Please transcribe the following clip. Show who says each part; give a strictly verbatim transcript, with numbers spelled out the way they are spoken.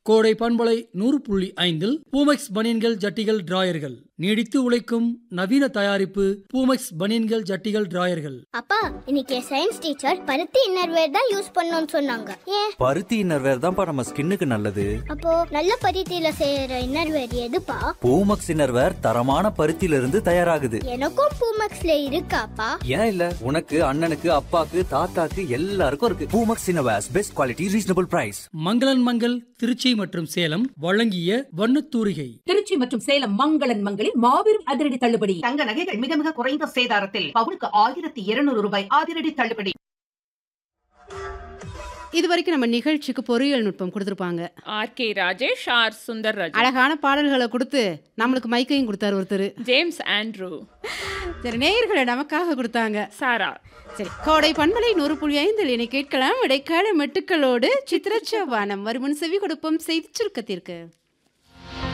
Speaker 1: கோடை பண்பலை நூறு புள்ளி ஐந்தில் பூமெக்ஸ் பனியன்கள் ஜட்டிகள் டிராயர்கள் நீடித்து உழைக்கும் நவீன தயாரிப்பு பூமெக்ஸ் பனியன்கள் ஜட்டிகள் டிராயர்கள்.
Speaker 2: அப்பா இன்னைக்கு சயின்ஸ் டீச்சர் பருத்தி இன்னர்வேர் தான் யூஸ் பண்ணணும்னு சொன்னாங்க. ஏன்?
Speaker 3: பருத்தி இன்னர்வேர் தான்ப்பா நம்ம ஸ்கின்னுக்கு நல்லது.
Speaker 2: அப்போ நல்ல பருத்தியில செய்யற இன்னர்வேர் எதுப்பா?
Speaker 3: பூமெக்ஸ் இன்னர்வேர் தரமான பருத்தியில இருந்து தயாராகுது.
Speaker 2: எனக்கும் பூமெக்ஸ்ல இருக்காப்பா.
Speaker 3: ஏன் இல்ல, உனக்கு அண்ணனுக்கு அப்பாக்கு தாத்தாக்கு எல்லாருக்கும் இருக்கு. Boomex innerwears best quality reasonable price.
Speaker 1: மங்களன் மங்கள் திருச்சி மற்றும் சேலம் வழங்கிய வண்ணத்தூரிகை.
Speaker 4: திருச்சி மற்றும் சேலம் மங்களன் மங்களில் மாபெரும் அதிரடி தள்ளுபடி.
Speaker 5: தங்க நகைகள் மிக மிக குறைந்த சேதாரத்தில் பவுனுக்கு ஆயிரத்தி இருநூறு ரூபாய் அதிரடி தள்ளுபடி.
Speaker 6: இதுவரைக்கும் நம்ம நிகழ்ச்சிக்கு பொறியியல் நுட்பம் கொடுத்துருப்பாங்க
Speaker 7: R K Rajesh, R Sundarraj.
Speaker 6: அழகான பாடல்களை கொடுத்து நம்மளுக்கு மைக்கையும் கொடுத்தாரு ஒருத்தர்,
Speaker 7: ஜேம்ஸ் ஆண்ட்ரூ.
Speaker 6: சரி, நேயர்களை நமக்காக கொடுத்தாங்க
Speaker 7: சாரா.
Speaker 6: சரி, கோடை பண்பலை நூறு புள்ளி ஐந்தில் இனி கேட்கலாம் இடைக்கால மெட்டுக்களோடு சித்திரச்சவானம் வருமுன் செவி கொடுப்போம் செய்தி சுருக்கத்திற்கு.